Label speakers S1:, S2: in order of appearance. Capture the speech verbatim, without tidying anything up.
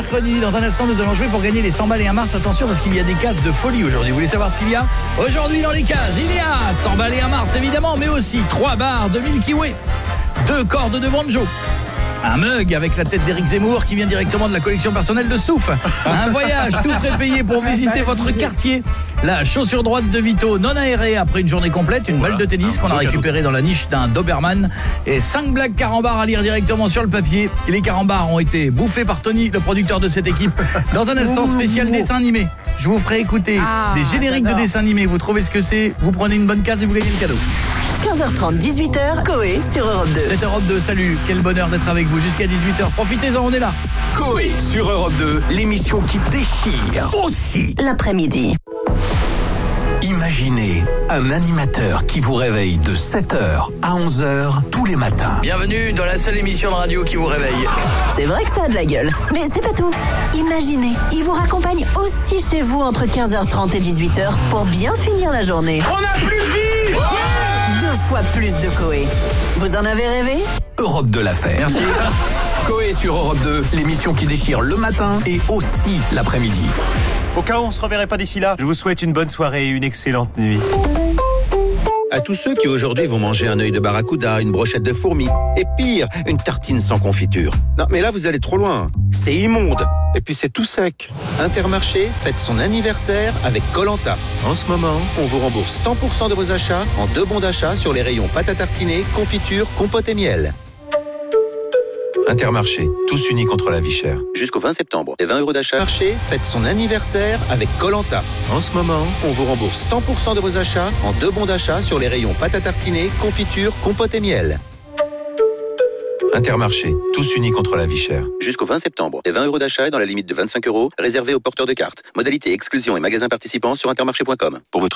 S1: mercredi. Dans un instant, nous allons jouer pour gagner les cent balles et un Mars. Attention, parce qu'il y a des cases de folie aujourd'hui. Vous voulez savoir ce qu'il y a? Aujourd'hui, dans les cases, il y a cent balles et un Mars, évidemment, mais aussi trois barres de Milky Way, deux cordes de banjo, un mug avec la tête d'Éric Zemmour qui vient directement de la collection personnelle de Stouff. Un voyage tout frais payé pour visiter votre quartier. La chaussure droite de Vito non aérée après une journée complète. Une balle de tennis qu'on a récupérée dans la niche d'un Doberman. Et cinq blagues carambars à lire directement sur le papier. Et les carambars ont été bouffés par Tony, le producteur de cette équipe. Dans un instant spécial dessin animé, je vous ferai écouter ah, des génériques j'adore. de dessins animés. Vous trouvez ce que c'est, vous prenez une bonne case et vous gagnez le cadeau.
S2: quinze heures trente, dix-huit heures, Coé sur Europe deux.
S1: C'est Europe deux, salut, quel bonheur d'être avec vous jusqu'à dix-huit heures. Profitez-en, on est là.
S3: Coé sur Europe deux, l'émission qui déchire aussi
S2: l'après-midi.
S3: Imaginez un animateur qui vous réveille de sept heures à onze heures tous les matins.
S1: Bienvenue dans la seule émission de radio qui vous réveille.
S2: C'est vrai que ça a de la gueule, mais c'est pas tout. Imaginez, il vous raccompagne aussi chez vous entre quinze heures trente et dix-huit heures pour bien finir la journée.
S3: On a plus de vie ouais
S2: Deux fois plus de Coé. Vous en avez rêvé?
S3: Europe deux l'a fait.
S1: Merci.
S3: Coé sur Europe deux, l'émission qui déchire le matin et aussi l'après-midi.
S4: Au cas où on se reverrait pas d'ici là, je vous souhaite une bonne soirée et une excellente nuit.
S5: À tous ceux qui aujourd'hui vont manger un œil de barracuda, une brochette de fourmis, et pire, une tartine sans confiture. Non, mais là, vous allez trop loin. C'est immonde. Et puis, c'est tout sec. Intermarché fête son anniversaire avec Koh-Lanta. En ce moment, on vous rembourse cent pour cent de vos achats en deux bons d'achat sur les rayons pâte à tartiner, confiture, compote et miel. Intermarché, tous unis contre la vie chère. Jusqu'au vingt septembre, les vingt euros d'achat. Marché fête son anniversaire avec Koh-Lanta. En ce moment, on vous rembourse cent pour cent de vos achats en deux bons d'achat sur les rayons pâte à tartiner, confiture, compote et miel. Intermarché, tous unis contre la vie chère. Jusqu'au vingt septembre, les vingt euros d'achat dans la limite de vingt-cinq euros, réservés aux porteurs de cartes. Modalité exclusion et magasins participants sur intermarché point com. Pour votre